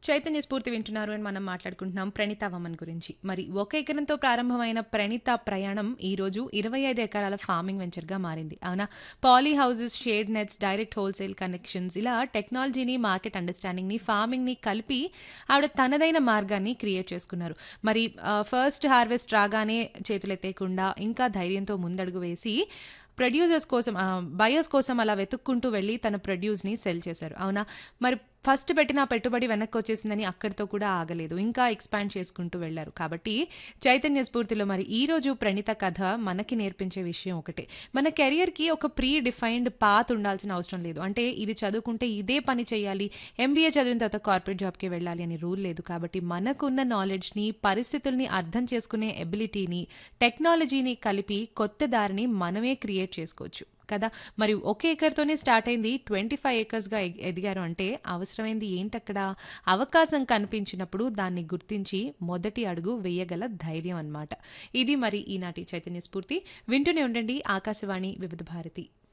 చైతన్య స్ఫూర్తి వింటున్నారు అని మనం మాట్లాడుకుంటున్నాం ప్రణీత వమన్ గురించి. మరి ఒక ఎకరంతో ప్రారంభమైన ప్రణీత ప్రయాణం ఈ రోజు 25 ఎకరాల ఫార్మింగ్ వెంచర్గా మారింది. అవునా? Poly houses, shade nets, direct wholesale connections ఇలా టెక్నాలజీని, మార్కెట్ అండర్స్టాండింగ్ ని, ఫార్మింగ్ ని కలిపి ఆవిడ తనదైన మార్గాన్ని క్రియేట్ చేసుకున్నారు. మరి ఫస్ట్ హార్వెస్ట్ రాగానే చేతులెత్తేయకుండా ఇంకా ధైర్యంతో ముందడుగు వేసి ప్రొడ్యూసర్స్ కోసం బయర్స్ కోసం అలా వెతుక్కుంటూ వెళ్ళి తన ప్రొడ్యూస్ని సెల్ చేశారు. అవునా? మరి ఫస్ట్ పెట్టిన పెట్టుబడి వెనక్కి వచ్చేసిందని అక్కడితో కూడా ఆగలేదు, ఇంకా ఎక్స్పాండ్ చేసుకుంటూ వెళ్లారు. కాబట్టి చైతన్య స్ఫూర్తిలో మరి ఈ రోజు ప్రణీత కథ మనకి నేర్పించే విషయం ఒకటే, మన కెరియర్కి ఒక ప్రీ డిఫైన్డ్ పాత్ ఉండాల్సిన అవసరం లేదు. అంటే ఇది చదువుకుంటే ఇదే పని చేయాలి, ఎంబీఏ చదివిన తర్వాత కార్పొరేట్ జాబ్కి వెళ్ళాలి అని రూల్ లేదు. కాబట్టి మనకున్న నాలెడ్జ్ని, పరిస్థితుల్ని అర్థం చేసుకునే ఎబిలిటీని, టెక్నాలజీని కలిపి కొత్త దారిని మనమే క్రియేట్ చేసుకోవచ్చు కదా. మరి ఒక ఏకర్తోనే స్టార్ట్ అయింది, 25 ఏకర్స్గా ఎదిగారు అంటే అవసరమైంది ఏంటక్కడ? అవకాశం కనిపించినప్పుడు దాన్ని గుర్తించి మొదటి అడుగు వేయగల ధైర్యం అన్నమాట. ఇది మరి ఈనాటి చైతన్య స్ఫూర్తి. వింటూనే ఉండండి ఆకాశవాణి వివిధ భారతి.